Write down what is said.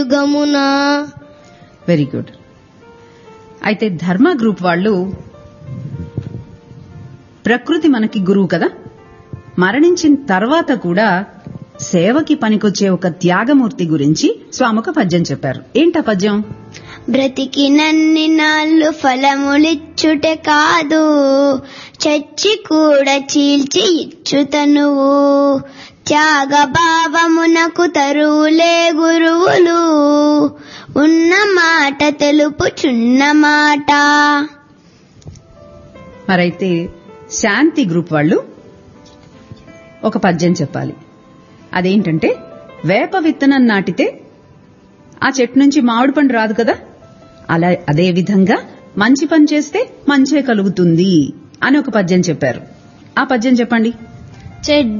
గమునా. Very good. అయితే ధర్మ group వాళ్ళు ప్రకృతి మనకి గురువు కదా, మరణించిన తర్వాత కూడా సేవకి పనికొచ్చే ఒక త్యాగమూర్తి గురించి స్వామి ఒక పద్యం చెప్పారు. ఏంటా పద్యం? బ్రతికినన్ని నాళ్ళు ఫలములిచ్చుటే కాదు, చచ్చి కూడా చీల్చి ఇచ్చుతనువు. త్యాగ భావమునకు తరువులే గురువులు, ఉన్న మాట తెలుపుచున్న మాట. మరైతే శాంతి గ్రూప్ వాళ్ళు ఒక పద్యం చెప్పాలి. అదేంటంటే, వేప విత్తనం నాటితే ఆ చెట్టు నుంచి మామిడి పండు రాదు కదా, అదే విధంగా మంచి పని చేస్తే మంచే కలుగుతుంది అని ఒక పద్యం చెప్పారు. ఆ పద్యం చెప్పండి.